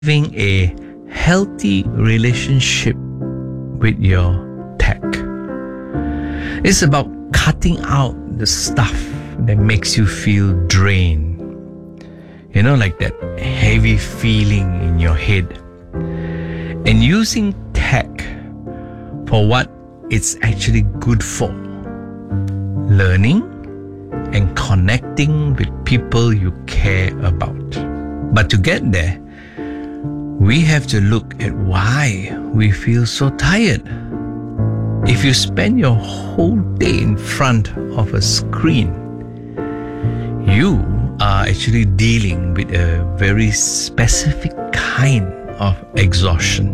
having a healthy relationship with your tech. It's about cutting out the stuff that makes you feel drained. You know, like that heavy feeling in your head. And using tech for what it's actually good for. Learning and connecting with people you care about. But to get there, we have to look at why we feel so tired. If you spend your whole day in front of a screen, you are actually dealing with a very specific kind of exhaustion.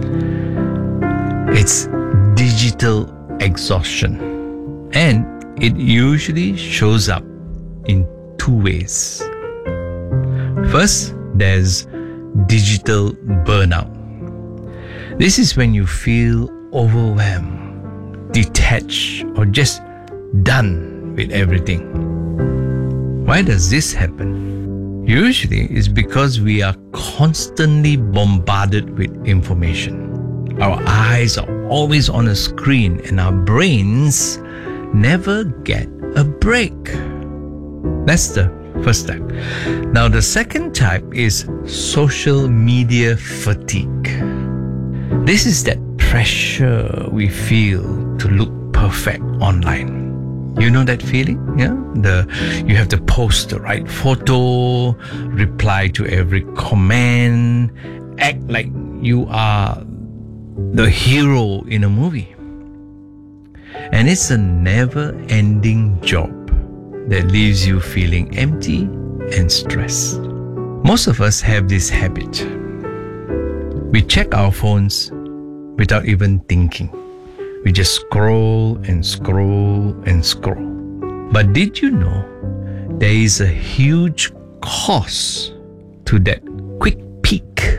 It's digital exhaustion, and it usually shows up in two ways. First, there's digital burnout. This is when you feel overwhelmed, detached, or just done with everything. Why does this happen? Usually it's because we are constantly bombarded with information. Our eyes are always on a screen and our brains never get a break. That's the first type. Now, the second type is social media fatigue. This is that pressure we feel to look perfect online. You know that feeling? Yeah? You have to post the right photo, reply to every comment, act like you are the hero in a movie. And it's a never-ending job that leaves you feeling empty and stressed. Most of us have this habit. We check our phones without even thinking. We just scroll and scroll and scroll. But did you know there is a huge cost to that quick peek?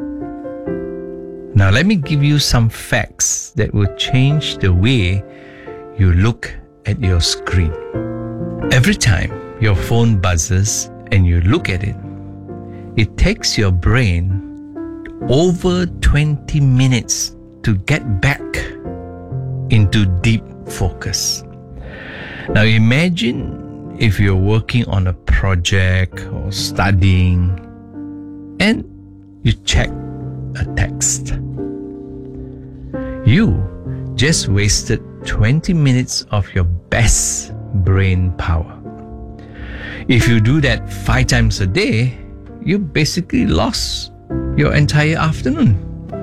Now let me give you some facts that will change the way you look at your screen. Every time your phone buzzes and you look at it, it takes your brain over 20 minutes to get back into deep focus. Now imagine if you're working on a project or studying and you check a text. You just wasted 20 minutes of your best brain power. If you do that 5 times a day, you basically lost your entire afternoon.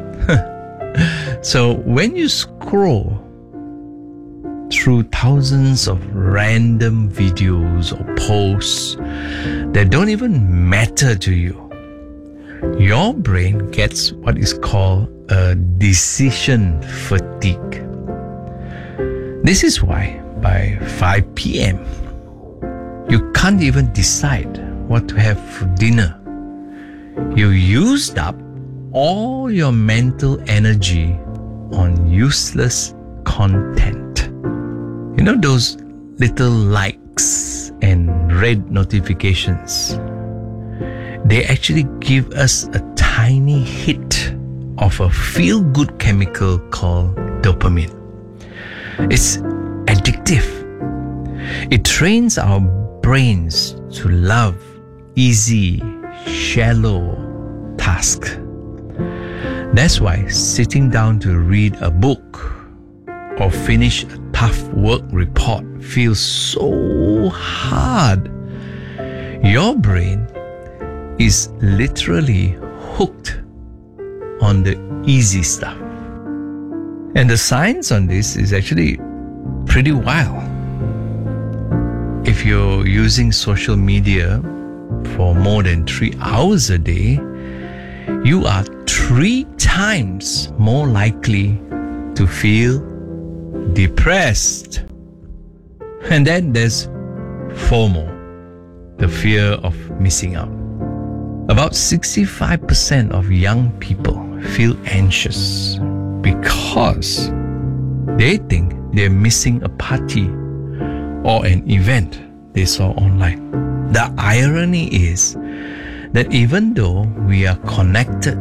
So when you scroll through thousands of random videos or posts that don't even matter to you, your brain gets what is called a decision fatigue. This is why by 5 p.m., you can't even decide what to have for dinner. You used up all your mental energy on useless content. You know those little likes and red notifications? They actually give us a tiny hit of a feel-good chemical called dopamine. It's addictive. It trains our brains to love easy, shallow tasks. That's why sitting down to read a book or finish a tough work report feels so hard. Your brain is literally hooked on the easy stuff. And the science on this is actually pretty wild. If you're using social media for more than 3 hours a day, you are 3 times more likely to feel depressed. And then there's FOMO, the fear of missing out. About 65% of young people feel anxious because they think they're missing a party or an event they saw online. The irony is that even though we are connected